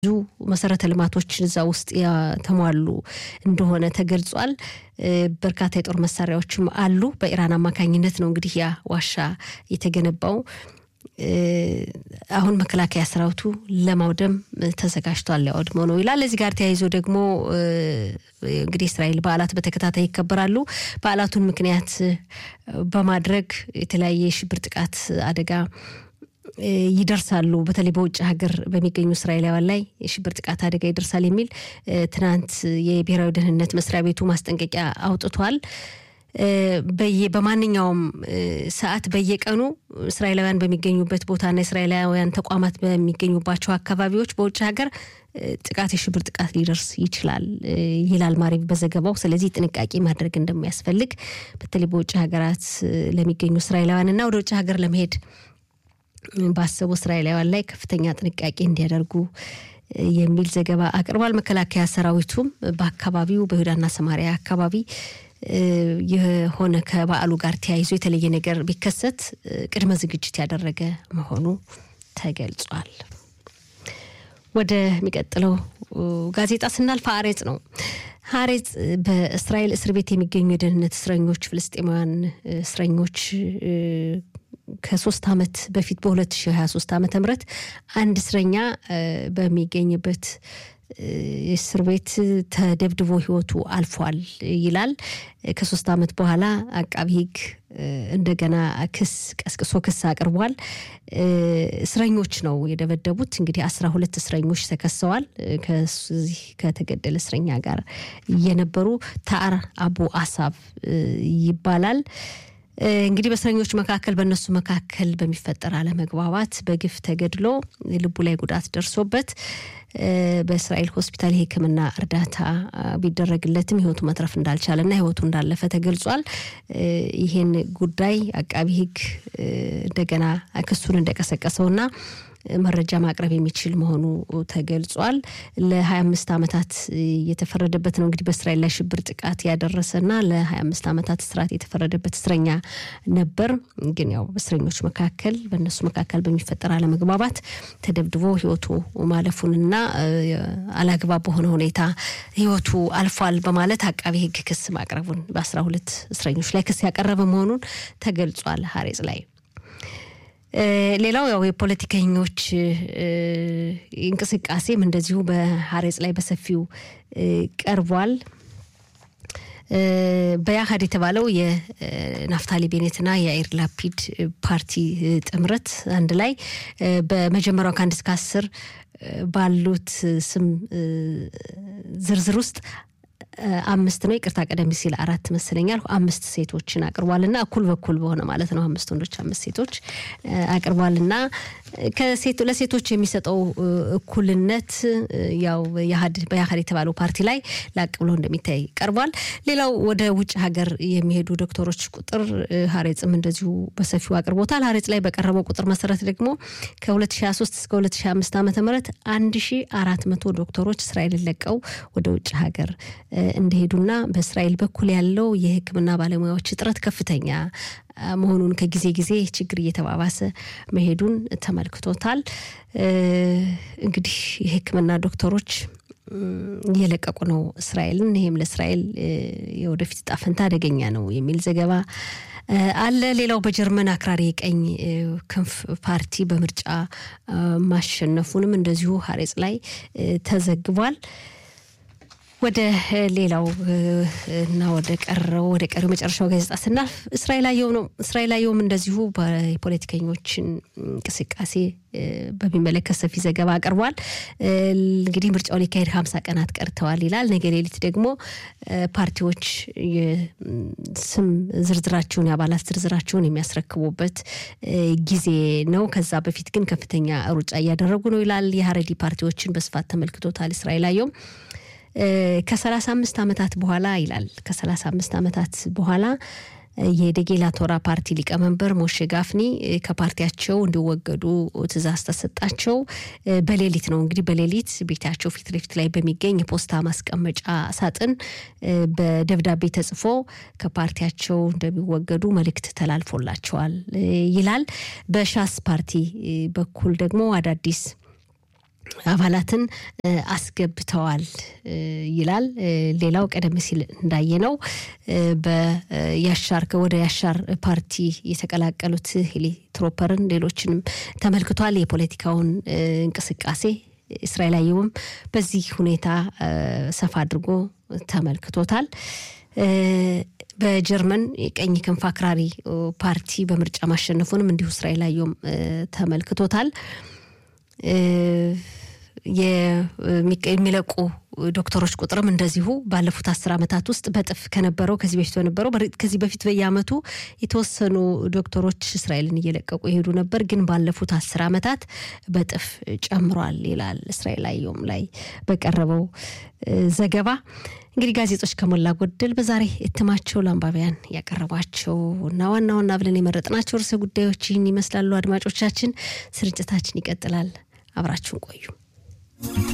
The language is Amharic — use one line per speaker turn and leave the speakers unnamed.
መሰረተ ልማቶች እዛ ውስጥ ተሟሉ እንደሆነ ተገልጿል በርካታ የጦር መሳሪያዎችም አሉ በኢራን አማካኝነት ነው እንግዲህ ያ ዋሻ የተገነባው አሁን መከላከያ ሰራዊቱ ለማውደም ተዘጋጅቷል ያወድመው ነው ይላል እዚህ ጋር ተያይዞ ደግሞ እንግዲህ እስራኤል በዓላት በተከታታይ ይከበራሉ በዓላቱን ምክንያት በማድረግ የተለያየ ሽብር ጥቃት አደጋ ይደርሳሉ በተለይ በውጭ ሀገር በሚገኙ እስራኤላውያን ላይ የሽብር ጥቃት አደጋ ይደርሳል የሚል ትናንት የብሔራዊ ደህንነት መስሪያ ቤቱ ማስጠንቀቂያ አውጥቷል በማንኛውም ሰዓት በየቀኑ እስራኤላውያን በሚገኙበት ቦታና እስራኤላውያን ተቋማት በሚገኙባቸው አካባቢዎች በውጭ ሀገር ጥቃት የሽብር ጥቃት ሊደርስ ይችላል ይላል ማሪቭ በዘገባው ስለዚህ ጥንቃቄ ማድረግ እንደሚያስፈልግ በተለይ በውጭ ሀገራት ለሚገኙ እስራኤላውያንና ወደ ውጭ ሀገር ለመሄድ ባሰቡ እስራኤላውያን ላይ ከፍተኛ ጥንቃቄ እንዲያደርጉ የሚል ዘገባ አቅርቧል መከላከያ ሰራዊቱም በአካባቢው በይሁዳና ሰማሪያ አካባቢ የሆነ ከበዓሉ ጋር ተያይዞ የተለየ ነገር ቢከሰት ቅድመ ዝግጅት ያደረገ መሆኑ ተገልጿል ወደ ሚቀጥለው ጋዜጣ ስናልፍ አሬጽ ነው አሬጽ በእስራኤል እስር ቤት የሚገኙ የደህንነት እስረኞች ፍልስጤማውያን እስረኞች ከ3 አመት በፊት በ2023 ዓመተ ምህረት አንድ እስረኛ በሚገኝበት እስር ቤት ተደብድቦ ህይወቱ አልፏል ይላል ከ3 አመት በኋላ አቃቢ ህግ እንደገና ክስ አቅርቧል እስረኞች ነው የደበደቡት እንግዲህ 12 እስረኞች ተከሰዋል ከዚህ ከተገደለ እስረኛ ጋር የነበሩ ታር አቡ አሳብ ይባላል እንግዲህ በእስረኞች መካከል በእነሱ መካከል በሚፈጠር አለመግባባት በግፍ ተገድሎ ልቡ ላይ ጉዳት ደርሶበት በእስራኤል ሆስፒታል የህክምና እርዳታ ቢደረግለትም ህይወቱ መትረፍ እንዳልቻለና ህይወቱ እንዳለፈ ተገልጿል ይሄን ጉዳይ አቃቢ ህግ እንደገና ክሱን እንደቀሰቀሰውና መረጃ ማቅረብ የሚችል መሆኑ ተገልጿል ለ25 አመታት የተፈረደበት ነው እንግዲህ በእስራኤል ላይ ሽብር ጥቃት ያደረሰና ለ25 አመታት እስራት የተፈረደበት እስረኛ ነበር ግን ያው በእስረኞች መካከል በእነሱ መካከል በሚፈጠር አለመግባባት ተደብድቦ ህይወቱ ማለፉንና አላግባብ በሆነ ሁኔታ ህይወቱ አልፏል በማለት አቃቢ ህግ ክስ ማቅረቡን በ12 እስረኞች ላይ ክስ ያቀረበ መሆኑን ተገልጿል ሐሬጽ ላይ ሌላው ያው የፖለቲከኞች እንቅስቃሴም እንደዚሁ በሐሬጽ ላይ በሰፊው ቀርቧል በያሃድ የተባለው የናፍታሊ ቤኔትና የአይር ላፒድ ፓርቲ ጥምረት አንድ ላይ በመጀመሪያው ከ1 እስከ 10 ባሉት ስም ዝርዝር ውስጥ 5 ነው ይቅርታ ቀደም ሲል 4 መስለኛል 5 ሴቶችን አቅርቧልና እኩል በኩል በሆነ ማለት ነው 5 ወንዶች 5 ሴቶች አቅርቧልና ለሴቶች የሚሰጠው እኩልነት ያው በያሃድ የተባለው ፓርቲ ላይ ላቅ ብሎ እንደሚታይ ቀርቧል ሌላው ወደ ውጭ ሀገር የሚሄዱ ዶክተሮች ቁጥር ሐሬጽም እንደዚሁ በሰፊው አቅርቦታል ሐሬጽ ላይ በቀረበው ቁጥር መሰረት ደግሞ ከ2023 እስከ 2025 ዓመተ ምህረት 1400 ዶክተሮች እስራኤልን ለቀው ወደ ውጭ ሀገር እንደሄዱና በእስራኤል በኩል ያለው የህክምና ባለሙያዎች እጥረት ከፍተኛ መሆኑን ከጊዜ ጊዜ ችግር እየተባባሰ መሄዱን ተመልክቶታል እንግዲህ የህክምና ዶክተሮች እየለቀቁ ነው እስራኤልን ይሄም ለእስራኤል የወደፊት ጣፈንታ አደገኛ ነው የሚል ዘገባ አለ ሌላው በጀርመን አክራሪ ቀኝ ክንፍ ፓርቲ በምርጫ ማሸነፉንም እንደዚሁ ሐሬጽ ላይ ተዘግቧል ወደ ሌላው እና ወደ ቀረው መጨረሻው ጋዜጣ ስናልፍ እስራኤላዊውም እንደዚሁ በፖለቲከኞችን እንቅስቃሴ በሚመለከት ሰፊ ዘገባ አቅርቧል እንግዲህ ምርጫው ሊካሄድ 50 ቀናት ቀርተዋል ይላል ነገ ሌሊት ደግሞ ፓርቲዎች ስም ዝርዝራቸውን ያባላት ዝርዝራቸውን የሚያስረክቡበት ጊዜ ነው ከዛ በፊት ግን ከፍተኛ ሩጫ እያደረጉ ነው ይላል የሐረዲ ፓርቲዎችን በስፋት ተመልክቶታል እስራኤላዊው ከ35 አመታት በኋላ ይላል ከ35 አመታት በኋላ የደጌላ ቶራ ፓርቲ ሊቀመንበር ሞሼ ጋፍኒ ከፓርቲያቸው እንዲወገዱ ትዕዛዝ ተሰጣቸው በሌሊት ነው እንግዲህ በሌሊት ቤታቸው ፊት ለፊት ላይ በሚገኝ ፖስታ ማስቀመጫ ሳጥን በደብዳቤ ተጽፎ ከፓርቲያቸው እንደሚወገዱ መልእክት ተላልፎላቸዋል ይላል በሻስ ፓርቲ በኩል ደግሞ አዳዲስ አባላትን አስገብተዋል ይላል ሌላው ቀደም ሲል እንዳየነው በያሻር ወደ ያሻር ፓርቲ የተቀላቀሉት ሄሊ ትሮፐርን ሌሎችንም ተመልክቷል የፖለቲካውን እንቅስቃሴ እስራኤላዊውም በዚህ ሁኔታ ሰፋ አድርጎ ተመልክቶታል በጀርመን የቀኝ ክንፍ አክራሪ ፓርቲ በምርጫ ማሸነፉንም እንዲሁ እስራኤላዊውም ተመልክቶታል የሚለቁ ዶክተሮች ቁጥርም እንደዚሁ ባለፉት 10 አመታት ውስጥ በጥፍ ከነበረው ከዚህ በፊት በየአመቱ የተወሰኑ ዶክተሮች እስራኤልን እየለቀቁ ይሄዱ ነበር ግን ባለፉት 10 አመታት በጥፍ ጨምሯል ይላል እስራኤላዊውም ላይ በቀረበው ዘገባ እንግዲህ ጋዜጦች ከሞላ ጎደል በዛሬ እትማቸው ለአንባቢያን ያቀረቧቸው እና ዋናውና ብለን የመረጥናቸው ርዕሰ ጉዳዮች ይመስላሉ አድማጮቻችን ስርጭታችን ይቀጥላል አብራችሁን ቆዩ